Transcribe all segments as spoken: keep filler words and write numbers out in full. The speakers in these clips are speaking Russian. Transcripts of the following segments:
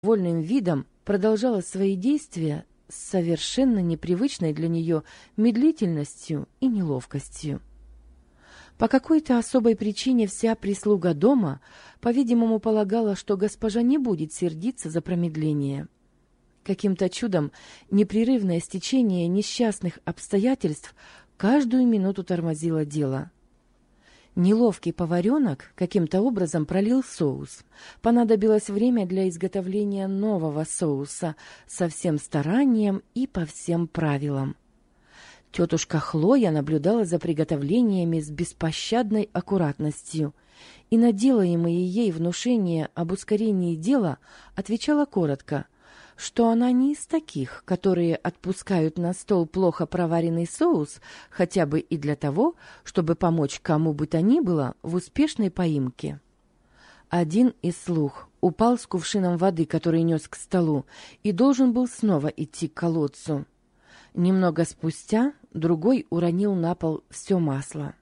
вольным видом продолжала свои действия с совершенно непривычной для нее медлительностью и неловкостью. По какой-то особой причине вся прислуга дома, по-видимому, полагала, что госпожа не будет сердиться за промедление. Каким-то чудом непрерывное стечение несчастных обстоятельств каждую минуту тормозило дело. Неловкий поваренок каким-то образом пролил соус. Понадобилось время для изготовления нового соуса со всем старанием и по всем правилам. Тетушка Хлоя наблюдала за приготовлениями с беспощадной аккуратностью и на делаемые ей внушения об ускорении дела отвечала коротко, что она не из таких, которые отпускают на стол плохо проваренный соус хотя бы и для того, чтобы помочь кому бы то ни было в успешной поимке. Один из слуг упал с кувшином воды, который нес к столу, и должен был снова идти к колодцу. Немного спустя другой уронил на пол все масло.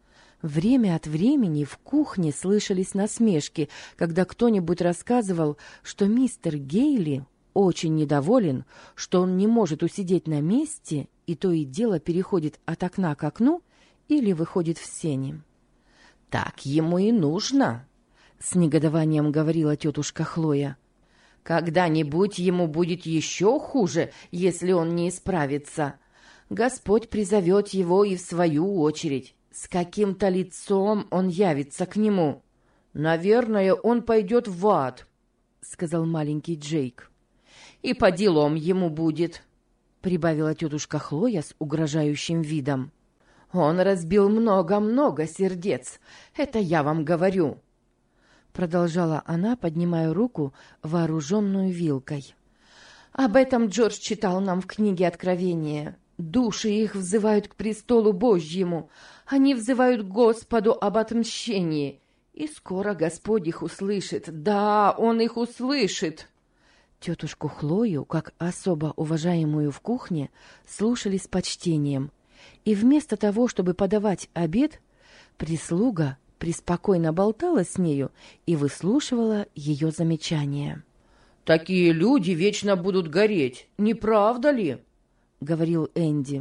Время от времени в кухне слышались насмешки, когда кто-нибудь рассказывал, что мистер Гейли очень недоволен, что он не может усидеть на месте, и то и дело переходит от окна к окну или выходит в сени. «Так ему и нужно», — с негодованием говорила тетушка Хлоя. «Когда-нибудь ему будет еще хуже, если он не исправится. Господь призовет его и в свою очередь. С каким-то лицом он явится к нему. Наверное, он пойдет в ад», — сказал маленький Джейк. «И по делам ему будет», — прибавила тетушка Хлоя с угрожающим видом. «Он разбил много-много сердец, это я вам говорю», — продолжала она, поднимая руку, вооруженную вилкой. «Об этом Джордж читал нам в книге Откровения. Души их взывают к престолу Божьему, они взывают к Господу об отмщении, и скоро Господь их услышит. Да, Он их услышит». Тетушку Хлою, как особо уважаемую в кухне, слушали с почтением, и вместо того, чтобы подавать обед, прислуга преспокойно болтала с нею и выслушивала ее замечания. «Такие люди вечно будут гореть, не правда ли?» — говорил Энди.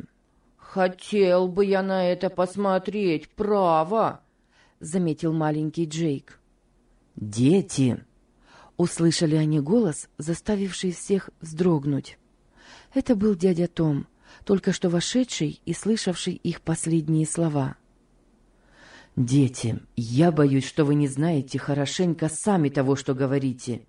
«Хотел бы я на это посмотреть, право!» — заметил маленький Джейк. «Дети!» — услышали они голос, заставивший всех вздрогнуть. Это был дядя Том, только что вошедший и слышавший их последние слова. «Дети, я боюсь, что вы не знаете хорошенько сами того, что говорите.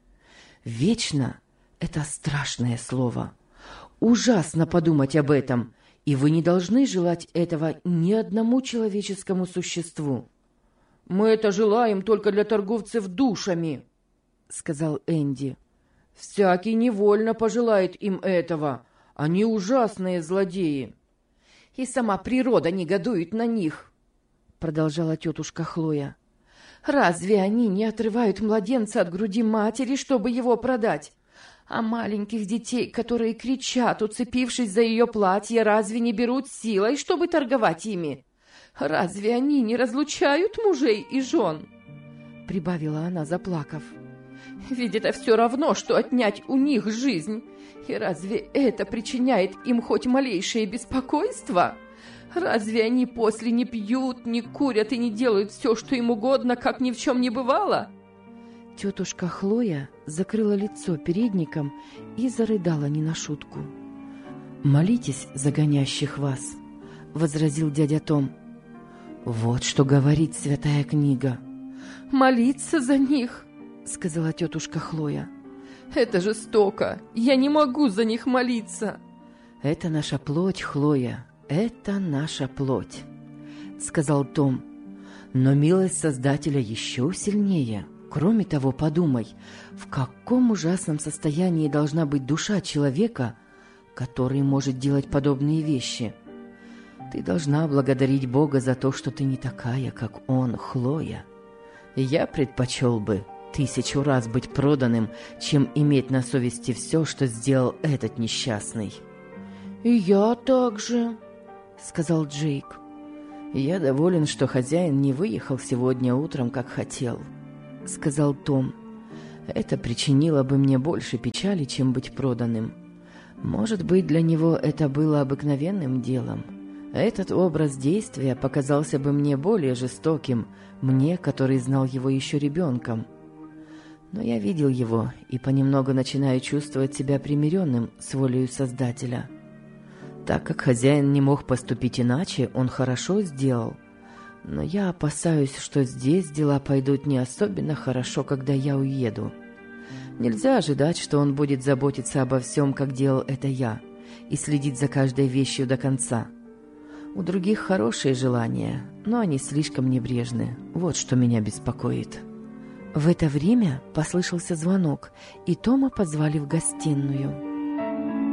Вечно — это страшное слово. Ужасно подумать об этом, и вы не должны желать этого ни одному человеческому существу». «Мы это желаем только для торговцев душами», — сказал Энди. «Всякий невольно пожелает им этого. Они ужасные злодеи». «И сама природа негодует на них», — продолжала тетушка Хлоя. «Разве они не отрывают младенца от груди матери, чтобы его продать? А маленьких детей, которые кричат, уцепившись за ее платье, разве не берут силой, чтобы торговать ими? Разве они не разлучают мужей и жен?» — прибавила она, заплакав. «Ведь это все равно, что отнять у них жизнь. И разве это причиняет им хоть малейшее беспокойство? Разве они после не пьют, не курят и не делают все, что им угодно, как ни в чем не бывало?» Тетушка Хлоя закрыла лицо передником и зарыдала не на шутку. «Молитесь за гонящих вас», — возразил дядя Том. «Вот что говорит святая книга». «Молиться за них», — сказала тетушка Хлоя. «Это жестоко. Я не могу за них молиться». «Это наша плоть, Хлоя, это наша плоть», — сказал Том. «Но милость Создателя еще сильнее. Кроме того, подумай, в каком ужасном состоянии должна быть душа человека, который может делать подобные вещи. Ты должна благодарить Бога за то, что ты не такая, как Он, Хлоя. Я предпочел бы тысячу раз быть проданным, чем иметь на совести все, что сделал этот несчастный». «И я также», — сказал Джейк. «Я доволен, что хозяин не выехал сегодня утром, как хотел», — сказал Том. Это причинило бы мне больше печали, чем быть проданным. Может быть, для него это было обыкновенным делом. Этот образ действия показался бы мне более жестоким, мне, который знал его еще ребенком. Но я видел его и понемногу начинаю чувствовать себя примиренным с волею Создателя. Так как хозяин не мог поступить иначе, он хорошо сделал. Но я опасаюсь, что здесь дела пойдут не особенно хорошо, когда я уеду. Нельзя ожидать, что он будет заботиться обо всем, как делал это я, и следить за каждой вещью до конца. У других хорошие желания, но они слишком небрежны. Вот что меня беспокоит». В это время послышался звонок, и Тома позвали в гостиную.